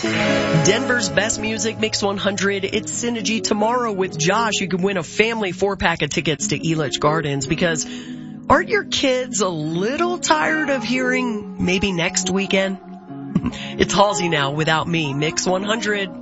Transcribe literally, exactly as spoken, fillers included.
Denver's best music, Mix one hundred. It's Synergy tomorrow with Josh. You can win a family four-pack of tickets to Elitch Gardens because aren't your kids a little tired of hearing maybe next weekend? It's Halsey now, Without Me, Mix one hundred.